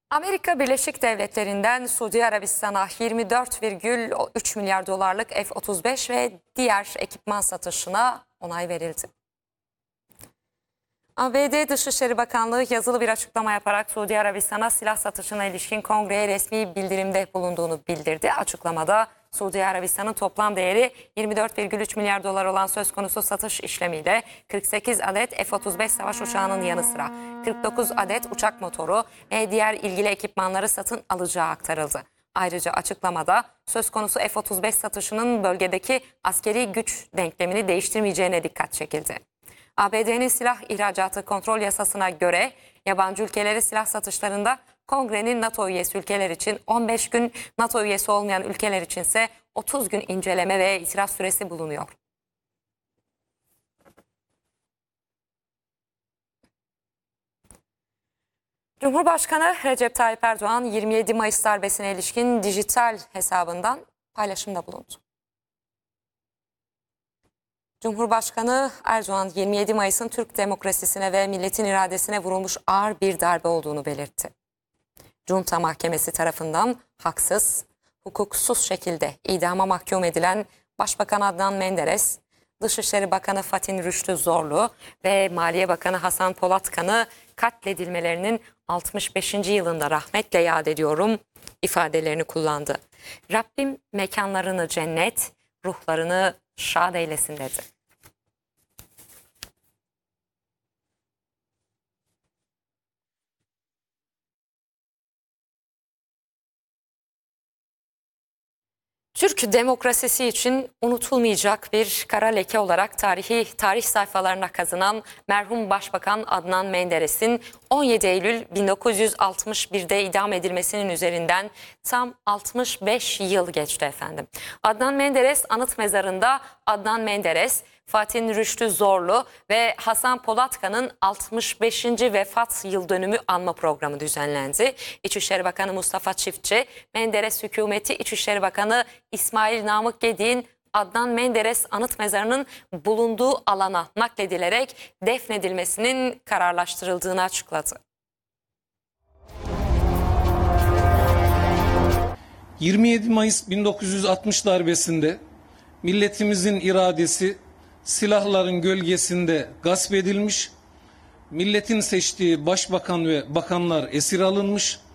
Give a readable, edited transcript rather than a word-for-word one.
Amerika Birleşik Devletleri'nden Suudi Arabistan'a 24,3 milyar dolarlık F-35 ve diğer ekipman satışına onay verildi. ABD Dışişleri Bakanlığı yazılı bir açıklama yaparak Suudi Arabistan'a silah satışına ilişkin kongreye resmi bildirimde bulunduğunu bildirdi. Açıklamada Suudi Arabistan'ın toplam değeri 24,3 milyar dolar olan söz konusu satış işlemiyle 48 adet F-35 savaş uçağının yanı sıra 49 adet uçak motoru ve diğer ilgili ekipmanları satın alacağı aktarıldı. Ayrıca açıklamada söz konusu F-35 satışının bölgedeki askeri güç denklemini değiştirmeyeceğine dikkat çekildi. ABD'nin silah ihracatı kontrol yasasına göre yabancı ülkelere silah satışlarında Kongre'nin NATO üyesi ülkeler için 15 gün, NATO üyesi olmayan ülkeler için ise 30 gün inceleme ve itiraz süresi bulunuyor. Cumhurbaşkanı Recep Tayyip Erdoğan 27 Mayıs darbesine ilişkin dijital hesabından paylaşımda bulundu. Cumhurbaşkanı Erdoğan 27 Mayıs'ın Türk demokrasisine ve milletin iradesine vurulmuş ağır bir darbe olduğunu belirtti. Junta Mahkemesi tarafından haksız, hukuksuz şekilde idama mahkum edilen Başbakan Adnan Menderes, Dışişleri Bakanı Fatih Rüştü Zorlu ve Maliye Bakanı Hasan Polatkan'ı katledilmelerinin 65. yılında rahmetle yad ediyorum ifadelerini kullandı. Rabbim mekanlarını cennet, ruhlarını şad eylesin dedi. Türk demokrasisi için unutulmayacak bir kara leke olarak tarih sayfalarına kazınan merhum Başbakan Adnan Menderes'in 17 Eylül 1961'de idam edilmesinin üzerinden tam 65 yıl geçti efendim. Adnan Menderes anıt mezarında Adnan Menderes, Fatih Rüştü Zorlu ve Hasan Polatkan'ın 65. vefat yıl dönümü anma programı düzenlendi. İçişleri Bakanı Mustafa Çiftçi, Menderes hükümeti İçişleri Bakanı İsmail Namık Gedik'in Adnan Menderes anıt mezarının bulunduğu alana nakledilerek defnedilmesinin kararlaştırıldığını açıkladı. 27 Mayıs 1960 darbesinde milletimizin iradesi silahların gölgesinde gasp edilmiş, milletin seçtiği başbakan ve bakanlar esir alınmış,